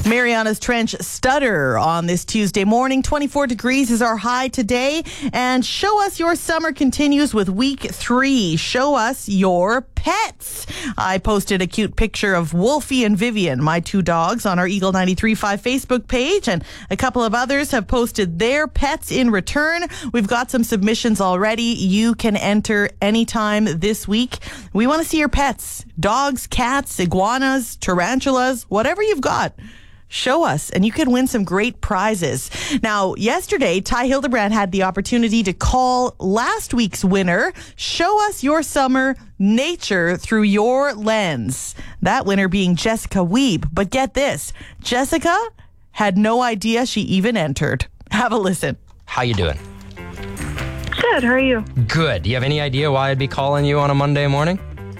Mariana's Trench stutter on this Tuesday morning. 24 degrees is our high today. And Show Us Your Summer continues with week 3. Show us your pets. I posted a cute picture of Wolfie and Vivian, my 2 dogs, on our Eagle 93.5 Facebook page. And a couple of others have posted their pets in return. We've got some submissions already. You can enter anytime this week. We want to see your pets. Dogs, cats, iguanas, tarantulas, whatever you've got. Show us, and you can win some great prizes. Now, yesterday, Ty Hildebrand had the opportunity to call last week's winner. Show us your summer nature through your lens. That winner being Jessica Weeb. But get this, Jessica had no idea she even entered. Have a listen. How you doing? Good, how are you? Good. Do you have any idea why I'd be calling you on a Monday morning?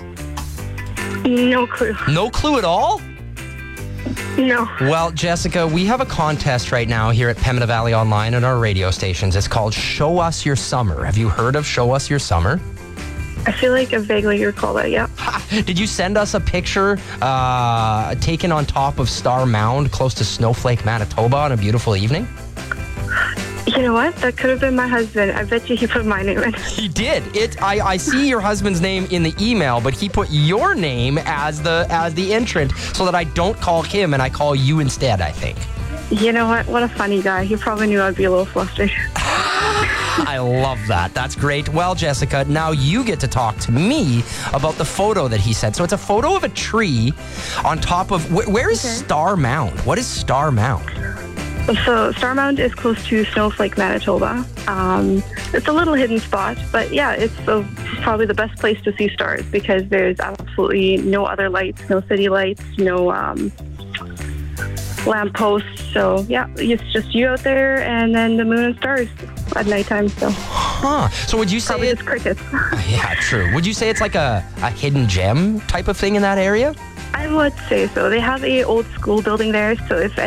No clue. No clue at all? No. Well, Jessica, we have a contest right now here at Pembina Valley Online and our radio stations. It's called Show Us Your Summer. Have you heard of Show Us Your Summer? I feel like I vaguely recall that, yeah. Did you send us a picture taken on top of Star Mound close to Snowflake, Manitoba on a beautiful evening? You know what? That could have been my husband. I bet you he put my name in. He did. I see your husband's name in the email, but he put your name as the entrant so that I don't call him and I call you instead, I think. You know what? What a funny guy. He probably knew I'd be a little flustered. I love that. That's great. Well, Jessica, now you get to talk to me about the photo that he sent. So it's a photo of a tree on top of... Where is Star Mound? What is Star Mound? So Star Mound is close to Snowflake, Manitoba. It's a little hidden spot, but yeah, it's probably the best place to see stars because there's absolutely no other lights, no city lights, no lampposts. So yeah, it's just you out there and then the moon and stars at nighttime. So would you say probably just crickets? Yeah, true. Would you say it's like a hidden gem type of thing in that area? I would say so. They have a old school building there, so if